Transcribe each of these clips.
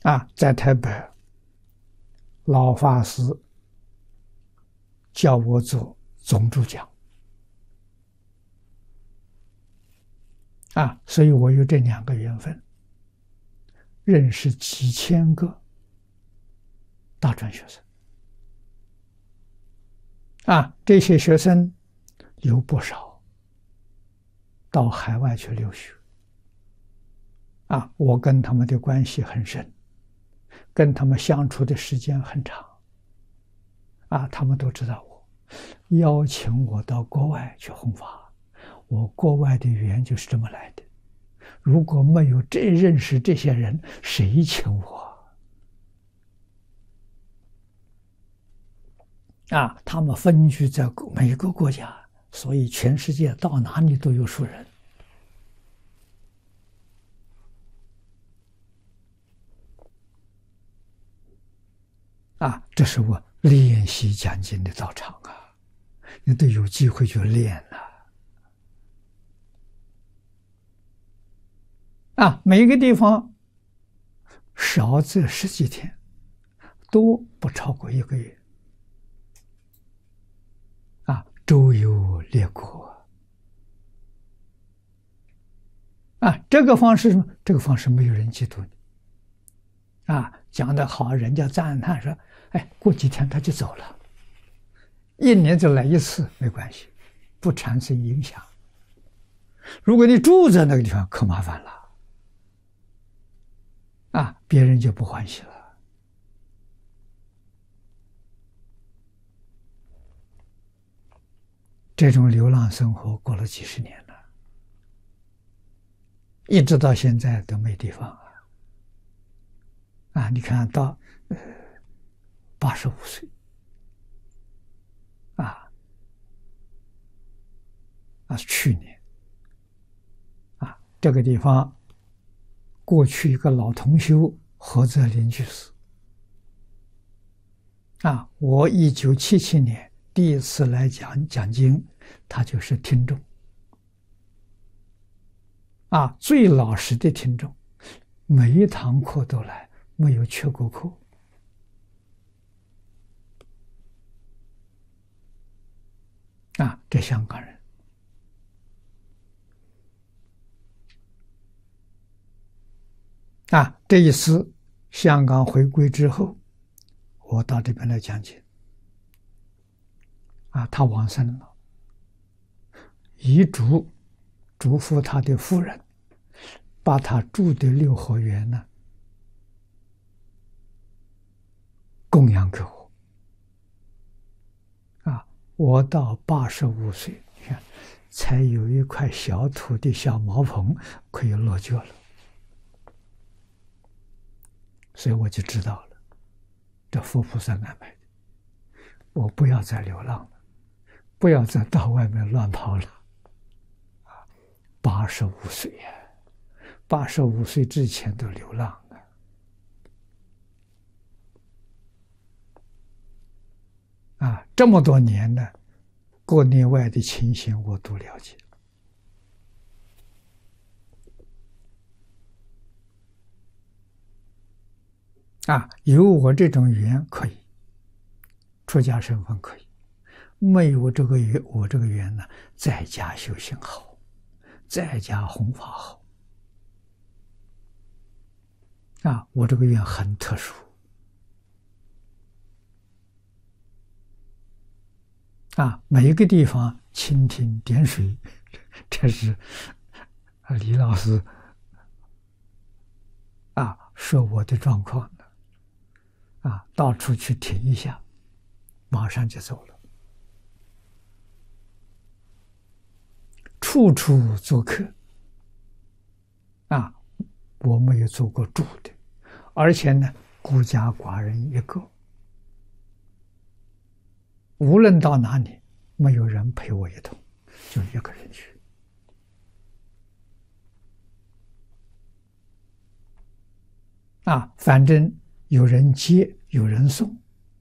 在台北，老法师叫我做总主讲所以我有这2个缘分，认识几千个大专学生这些学生有不少到海外去留学我跟他们的关系很深，跟他们相处的时间很长他们都知道我，邀请我到国外去弘法，我国外的缘就是这么来的。如果没有认识这些人，谁请我他们分居在每个国家，所以全世界到哪里都有熟人这是我练习讲经的道场你都有机会去练每一个地方少则10几天，多不超过1个月周游列国这个方式什么？这个方式没有人嫉妒你讲得好，人家赞叹说过几天他就走了，1年就来1次没关系，不产生影响。如果你住在那个地方可麻烦了别人就不欢喜了这种流浪生活过了几十年了，一直到现在都没地方你看到85岁去年这个地方过去一个老同修何泽林居士我1977年第一次来讲经，他就是听众最老实的听众，每一堂课都来，没有缺过课这香港人这一次香港回归之后，我到这边来讲经他往生了，遗嘱嘱咐他的夫人把他住的6合院呢供养给我我到85岁，你看才有一块小土的小茅棚可以落脚了，所以我就知道了，这佛菩萨安排的，我不要再流浪了，不要再到外面乱跑了。85岁呀，85岁之前都流浪这么多年呢，国内外的情形我都了解。有我这种缘可以，出家身份可以，没有这个缘，我这个缘呢，在家修行好，在家弘法好。我这个缘很特殊。每一个地方蜻蜓点水，这是李老师说我的状况的到处去停一下，马上就走了。处处做客我没有做过住的，而且呢，孤家寡人一个，无论到哪里，没有人陪我一同，就一个人去。反正有人接，有人送，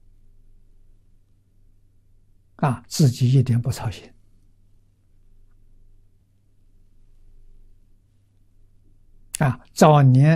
自己一点不操心。早年